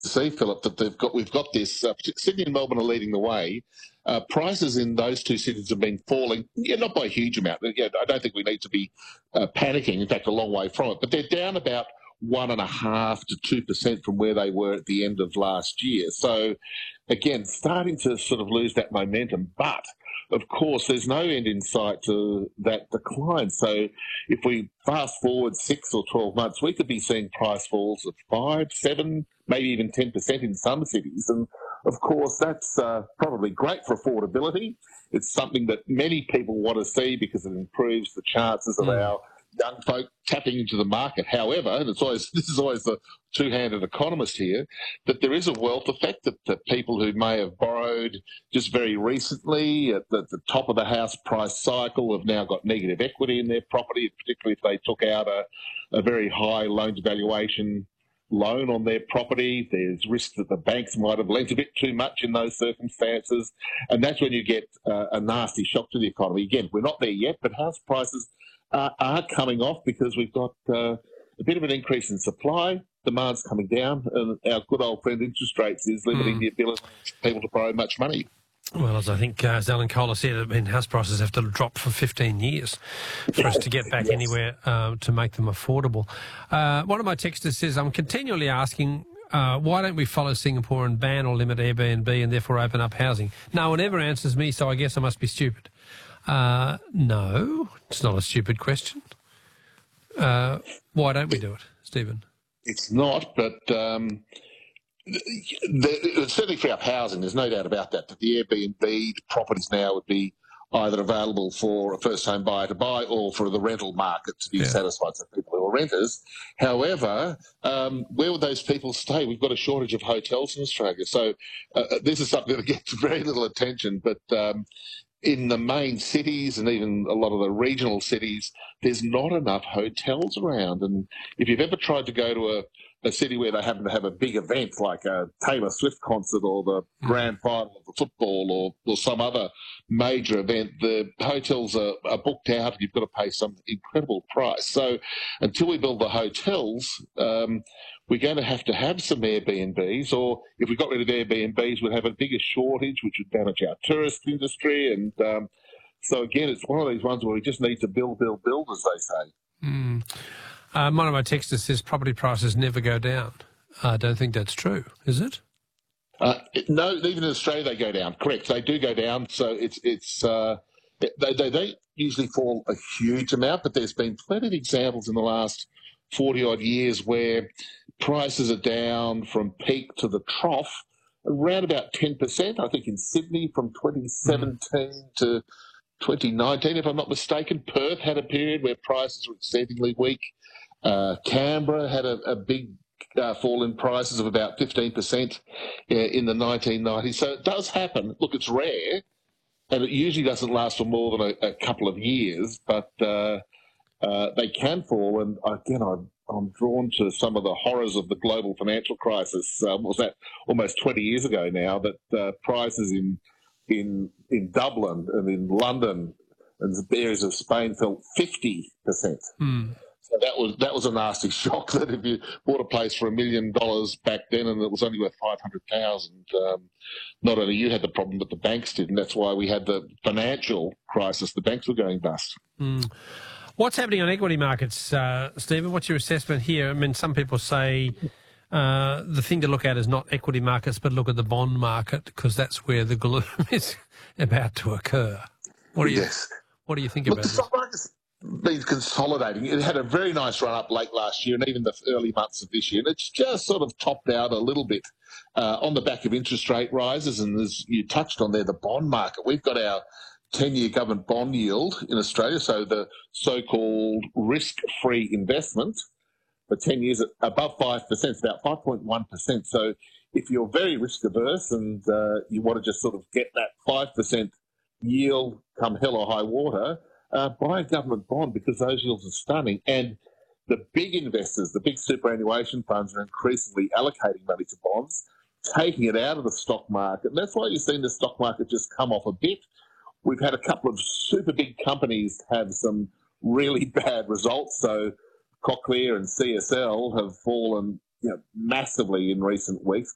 to see, Philip, that we've got this. Sydney and Melbourne are leading the way. Prices in those two cities have been falling, not by a huge amount. Yeah, I don't think we need to be panicking. In fact, a long way from it. But they're down about 1.5% to 2% from where they were at the end of last year. So, again, starting to sort of lose that momentum. But, of course, there's no end in sight to that decline. So if we fast forward 6 or 12 months, we could be seeing price falls of 5, 7, maybe even 10% in some cities. And, of course, that's probably great for affordability. It's something that many people want to see because it improves the chances of our young folk tapping into the market. However, and this is always the two-handed economist here, that there is a wealth effect that people who may have borrowed just very recently at the top of the house price cycle have now got negative equity in their property, particularly if they took out a very high loan-to-valuation loan on their property. There's risk that the banks might have lent a bit too much in those circumstances, and that's when you get a nasty shock to the economy. Again, we're not there yet, but house prices are coming off because we've got a bit of an increase in supply, demand's coming down, and our good old friend interest rates is limiting the ability of people to borrow much money. Well, as I think as Alan Kohler said, house prices have to drop for 15 years for us to get back anywhere to make them affordable. One of my texters says, I'm continually asking, why don't we follow Singapore and ban or limit Airbnb and therefore open up housing? No one ever answers me, so I guess I must be stupid. No, it's not a stupid question. Why don't we do it, Stephen? It's not, but it's certainly free up housing. There's no doubt about that. That the Airbnb properties now would be either available for a first-home buyer to buy or for the rental market to be satisfied, so people who are renters. However, where would those people stay? We've got a shortage of hotels in Australia. So this is something that gets very little attention, but in the main cities and even a lot of the regional cities, there's not enough hotels around. And if you've ever tried to go to a city where they happen to have a big event like a Taylor Swift concert or the grand final of the football or some other major event, the hotels are booked out and you've got to pay some incredible price. So until we build the hotels, we're going to have some Airbnbs, or if we got rid of Airbnbs, we'd have a bigger shortage, which would damage our tourist industry. And so, again, it's one of these ones where we just need to build, as they say. One of my texters says property prices never go down. I don't think that's true, is it? No, even in Australia they go down. Correct, they do go down. So they don't usually fall a huge amount, but there's been plenty of examples in the last 40-odd years where prices are down from peak to the trough around about 10%, I think in Sydney from 2017 to 2019, if I'm not mistaken. Perth had a period where prices were exceedingly weak. Canberra had a big fall in prices of about 15% in the 1990s. So it does happen. Look, it's rare, and it usually doesn't last for more than a couple of years, but they can fall. And again, I'm drawn to some of the horrors of the global financial crisis. What was that? Almost 20 years ago now, that prices in Dublin and in London and areas of Spain fell 50%. So that was a nasty shock. That if you bought a place for $1 million back then and it was only worth $500,000, not only you had the problem, but the banks did, and that's why we had the financial crisis. The banks were going bust. What's happening on equity markets, Stephen? What's your assessment here? I mean, some people say the thing to look at is not equity markets, but look at the bond market because that's where the gloom is about to occur. What do you think about this? Stock market's been consolidating. It had a very nice run up late last year and even the early months of this year, and it's just sort of topped out a little bit on the back of interest rate rises. And as you touched on there, the bond market, we've got our 10-year government bond yield in Australia, so the so-called risk-free investment for 10 years at above 5%, it's about 5.1%. So if you're very risk-averse and you want to just sort of get that 5% yield come hell or high water, buy a government bond because those yields are stunning. And the big investors, the big superannuation funds are increasingly allocating money to bonds, taking it out of the stock market. And that's why you've seen the stock market just come off a bit. We've had a couple of super big companies have some really bad results. So Cochlear and CSL have fallen massively in recent weeks.